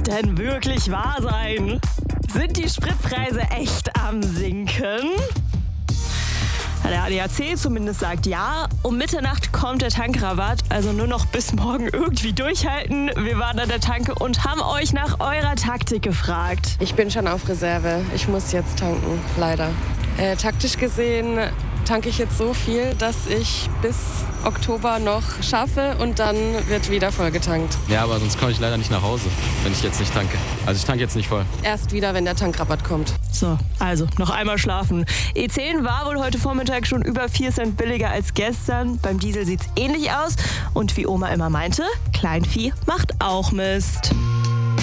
denn wirklich wahr sein? Sind die Spritpreise echt am Sinken? Der ADAC zumindest sagt ja. Um Mitternacht kommt der Tankrabatt, also nur noch bis morgen irgendwie durchhalten. Wir waren an der Tanke und haben euch nach eurer Taktik gefragt. Ich bin schon auf Reserve. Ich muss jetzt tanken, leider. Taktisch gesehen tanke ich jetzt so viel, dass ich bis Oktober noch schaffe und dann wird wieder voll getankt. Ja, aber sonst komme ich leider nicht nach Hause, wenn ich jetzt nicht tanke. Also ich tanke jetzt nicht voll. Erst wieder, wenn der Tankrabatt kommt. So, also noch einmal schlafen. E10 war wohl heute Vormittag schon über 4 Cent billiger als gestern. Beim Diesel sieht's ähnlich aus. Und wie Oma immer meinte, Kleinvieh macht auch Mist.